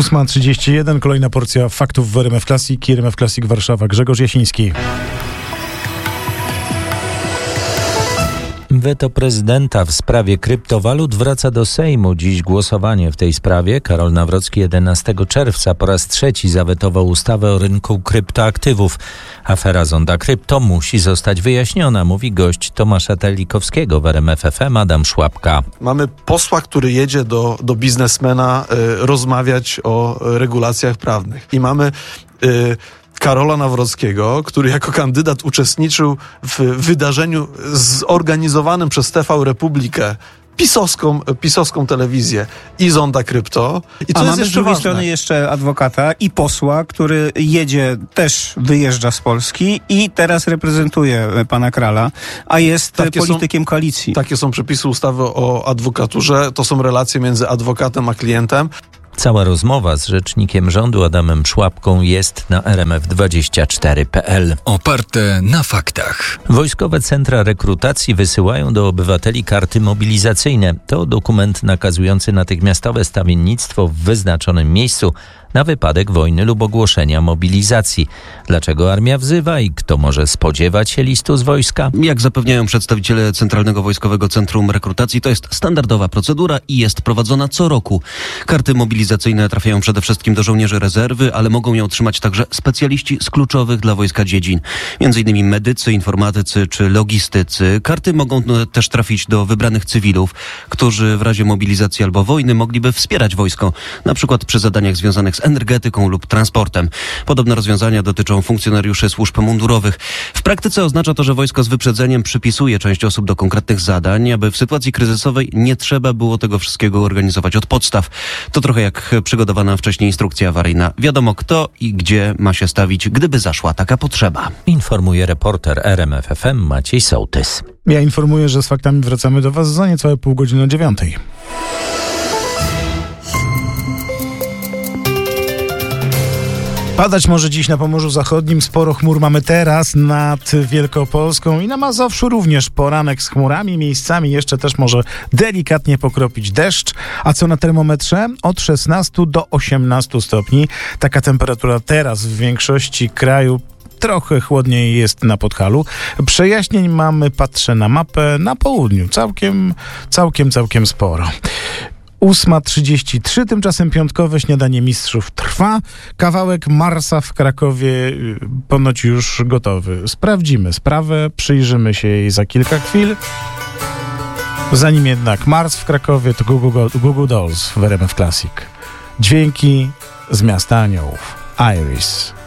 8:31, kolejna porcja faktów w RMF Classic i RMF Classic Warszawa. Grzegorz Jasiński. Weto prezydenta w sprawie kryptowalut wraca do Sejmu. Dziś głosowanie w tej sprawie. Karol Nawrocki 11 czerwca po raz trzeci zawetował ustawę o rynku kryptoaktywów. Afera Zonda Krypto musi zostać wyjaśniona, mówi gość Tomasza Telikowskiego w RMF FM Adam Szłapka. Mamy posła, który jedzie do biznesmena rozmawiać o regulacjach prawnych. I mamy Karola Nawrockiego, który jako kandydat uczestniczył w wydarzeniu zorganizowanym przez TV Republikę, pisowską telewizję i Zonda Krypto. I a mamy z drugiej strony jeszcze adwokata i posła, który wyjeżdża z Polski i teraz reprezentuje pana Krala, a jest politykiem koalicji. Takie są przepisy ustawy o adwokaturze. To są relacje między adwokatem a klientem. Cała rozmowa z rzecznikiem rządu Adamem Szłapką jest na rmf24.pl. Oparte na faktach. Wojskowe centra rekrutacji wysyłają do obywateli karty mobilizacyjne. To dokument nakazujący natychmiastowe stawiennictwo w wyznaczonym miejscu na wypadek wojny lub ogłoszenia mobilizacji. Dlaczego armia wzywa i kto może spodziewać się listu z wojska? Jak zapewniają przedstawiciele Centralnego Wojskowego Centrum Rekrutacji, to jest standardowa procedura i jest prowadzona co roku. Karty mobilizacyjne trafiają przede wszystkim do żołnierzy rezerwy, ale mogą je otrzymać także specjaliści z kluczowych dla wojska dziedzin. Między innymi medycy, informatycy czy logistycy. Karty mogą też trafić do wybranych cywilów, którzy w razie mobilizacji albo wojny mogliby wspierać wojsko, na przykład przy zadaniach związanych z energetyką lub transportem. Podobne rozwiązania dotyczą funkcjonariuszy służb mundurowych. W praktyce oznacza to, że wojsko z wyprzedzeniem przypisuje część osób do konkretnych zadań, aby w sytuacji kryzysowej nie trzeba było tego wszystkiego organizować od podstaw. To trochę jak przygotowana wcześniej instrukcja awaryjna. Wiadomo kto i gdzie ma się stawić, gdyby zaszła taka potrzeba. Informuje reporter RMF FM Maciej Sołtys. Ja informuję, że z faktami wracamy do Was za niecałe pół godziny o 9:00. Padać może dziś na Pomorzu Zachodnim. Sporo chmur mamy teraz nad Wielkopolską i na Mazowszu również poranek z chmurami. Miejscami jeszcze też może delikatnie pokropić deszcz. A co na termometrze? Od 16 do 18 stopni. Taka temperatura teraz w większości kraju. Trochę chłodniej jest na Podhalu. Przejaśnień mamy, patrzę na mapę, na południu. Całkiem sporo. 8:33, tymczasem piątkowe śniadanie mistrzów trwa. Kawałek Marsa w Krakowie ponoć już gotowy. Sprawdzimy sprawę, przyjrzymy się jej za kilka chwil. Zanim jednak Mars w Krakowie, to Google Dolls w RMF Classic. Dźwięki z miasta aniołów. Iris.